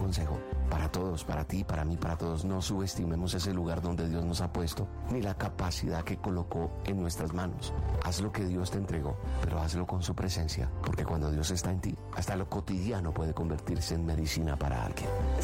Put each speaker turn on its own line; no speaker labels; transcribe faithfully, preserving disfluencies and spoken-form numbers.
consejo para todos, para ti, para mí, para todos. No subestimemos ese lugar donde Dios nos ha puesto, ni la capacidad que colocó en nuestras manos. Haz lo que Dios te entregó, pero hazlo con su presencia, porque cuando Dios está en ti, hasta lo cotidiano puede convertirse en medicina para alguien.